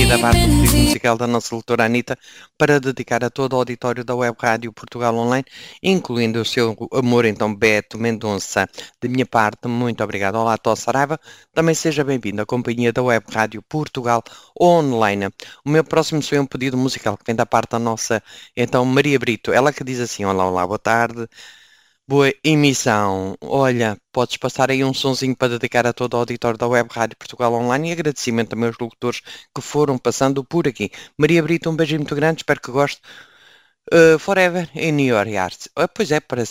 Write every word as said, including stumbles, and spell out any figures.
da parte do pedido musical da nossa doutora Anitta para dedicar a todo o auditório da Web Rádio Portugal Online, incluindo o seu amor, então, Beto Mendonça. De minha parte, muito obrigado. Olá, Tó Saraiva. Também seja bem-vindo à companhia da Web Rádio Portugal Online. O meu próximo foi um pedido musical que vem da parte da nossa, então, Maria Brito. Ela que diz assim, olá, olá, boa tarde. Boa emissão. Olha, podes passar aí um sonzinho para dedicar a todo o auditório da Web Rádio Portugal Online e agradecimento também aos locutores que foram passando por aqui. Maria Brito, um beijinho muito grande, espero que goste. Uh, forever in your hearts. Uh, pois é, para